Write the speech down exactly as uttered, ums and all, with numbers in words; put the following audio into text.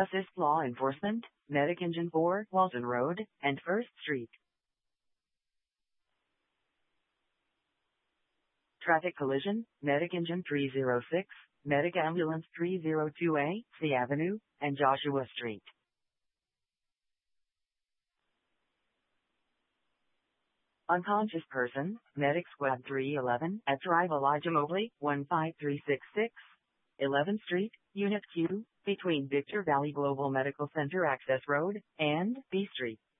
Assist law enforcement, Medic Engine four, Walton Road, and First Street. Traffic collision, Medic Engine three oh six, Medic Ambulance three oh two A, C Avenue, and Joshua Street. Unconscious person, Medic Squad three eleven, at Drive Elijah Mobley, one five three six six, eleventh Street, Unit Q, between Victor Valley Global Medical Center Access Road, and B Street.